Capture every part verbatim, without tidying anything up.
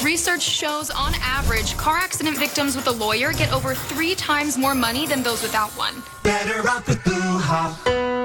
Research shows, on average, car accident victims with a lawyer get over three times more money than those without one. Better off with Boo Ha.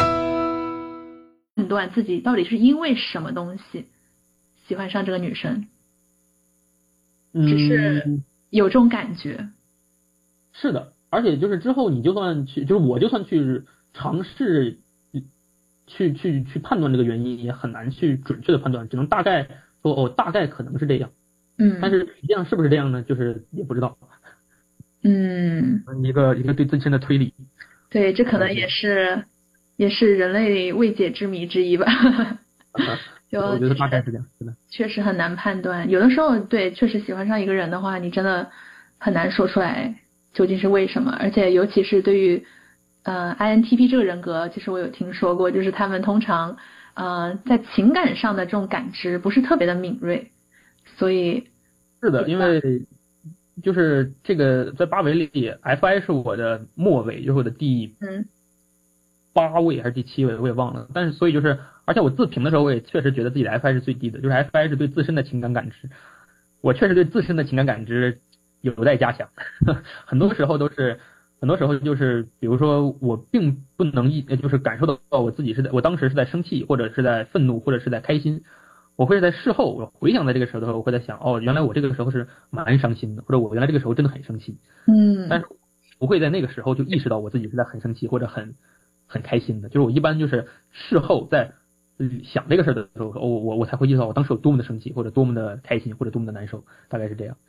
判断自己到底是因为什么东西喜欢上这个女生，只是有这种感觉。 嗯、是的，而且就是之后你就算去，就是我就算去尝试去去去判断这个原因，也很难去准确的判断，只能大概说哦，大概可能是这样。 嗯， 但是实际上是不是这样呢？就是也不知道。 嗯， 一个一个对自身的推理。 对，这可能也是也是人类未解之谜之一吧。就我觉得大概是这样，是的。 确实很难判断，有的时候对，确实喜欢上一个人的话，你真的很难说出来究竟是为什么，而且尤其是对于呃 I N T P 这个人格，其实我有听说过，就是他们通常呃在情感上的这种感知不是特别的敏锐。所以是的，因为就是这个在八维里 F I 是我的末尾，就是我的第八位还是第七位我也忘了，但是所以就是而且我自评的时候我也确实觉得自己的 F I 是最低的，就是 F I 是对自身的情感感知，我确实对自身的情感感知有待加强。很多时候都是很多时候就是比如说我并不能一就是感受到我自己是在我当时是在生气或者是在愤怒或者是在开心，我会在事后我回想在这个时候的时候，我会在想哦，原来我这个时候是蛮伤心的，或者我原来这个时候真的很生气。 嗯， 但是不会在那个时候就意识到我自己是在很生气或者很很开心的，就是我一般就是事后在想这个事的时候，哦，我我才会意识到我当时有多么的生气或者多么的开心或者多么的难受，大概是这样。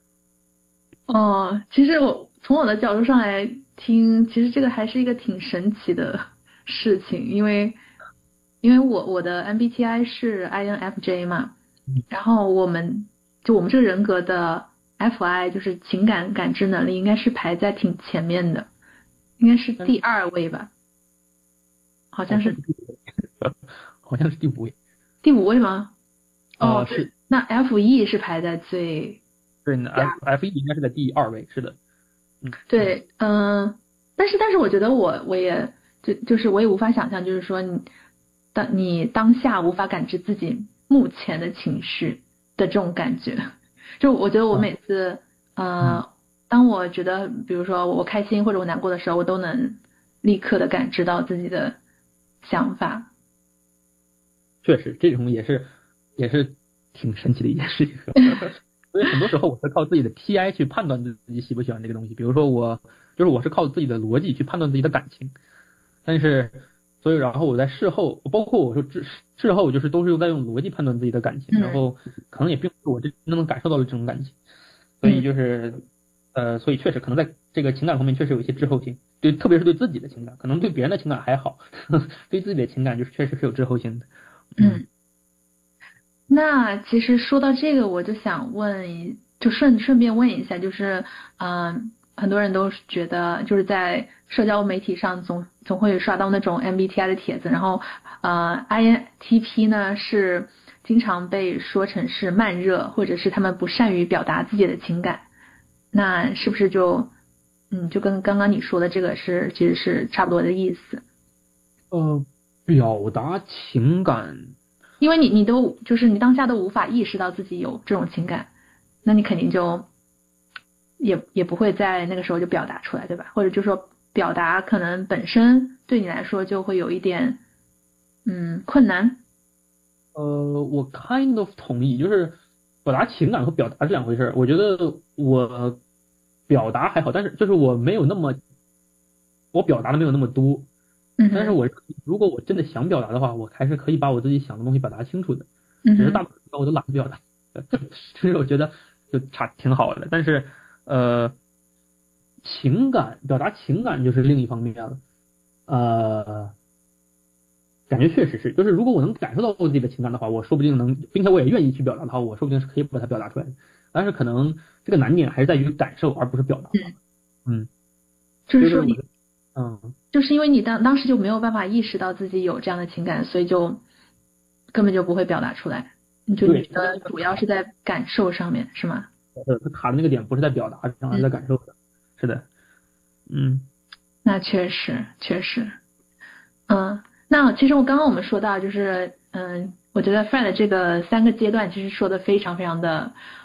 哦，其实我从我的角度上来听，其实这个还是一个挺神奇的事情，因为因为我我的 M B T I 是 I N F J 嘛，然后我们就我们这个人格的 F I 就是情感感知能力应该是排在挺前面的，应该是第二位吧，好像是， 好像是第五位， 第五位吗？ 哦，是。 那 F E 是排在最。 对，F F E 应该是在第二位，是的。 嗯，对，嗯、呃，但是但是我觉得我我也就就是我也无法想象，就是说你当你当下无法感知自己目前的情绪的这种感觉，就我觉得我每次、嗯、呃，当我觉得比如说我开心或者我难过的时候，我都能立刻的感知到自己的想法。 确实，这种也是也是挺神奇的一件事情。所以很多时候我是靠自己的 T I 去判断自己喜不喜欢这个东西，比如说我就是我是靠自己的逻辑去判断自己的感情，但是所以然后我在事后，包括我说事事后就是都是在用逻辑判断自己的感情，然后可能也并不是我真正能感受到的这种感情，所以就是呃所以确实可能在这个情感方面确实有一些滞后性，对，特别是对自己的情感，可能对别人的情感还好，呵呵对自己的情感就是确实是有滞后性的。 嗯。那其实说到这个，我就想问，就顺顺便问一下，就是嗯、呃，很多人都觉得就是在社交媒体上总总会刷到那种 M B T I 的帖子，然后呃 I N T P 呢是经常被说成是慢热，或者是他们不善于表达自己的情感，那是不是就嗯就跟刚刚你说的这个是其实是差不多的意思？ 呃，表达情感。 因为你你都就是你当下都无法意识到自己有这种情感，那你肯定就也也不会在那个时候就表达出来，对吧？或者就说表达可能本身对你来说就会有一点嗯困难。 呃，我 kind of 同意，就是表达情感和表达是两回事。我觉得我表达还好，但是就是我没有那么我表达的没有那么多。但是我如果我真的想表达的话，我还是可以把我自己想的东西表达清楚的，只是大部分时候我都懒得表达，所以我觉得就差挺好的。但是呃，情感表达情感就是另一方面了，呃，感觉确实是，就是如果我能感受到我自己的情感的话，我说不定能，并且我也愿意去表达的话，我说不定是可以把它表达出来的。但是可能这个难点还是在于感受，而不是表达。嗯， 就是说你。 嗯， 就是因为你当当时就没有办法意识到自己有这样的情感，所以就根本就不会表达出来。你就觉得主要是在感受上面，是吗？ 呃，他卡的那个点不是在表达上，而是在感受的。是的，嗯。 那确实，确实。嗯，那其实我刚刚我们说到，就是嗯，我觉得 Fred 这个三个阶段其实说的非常非常的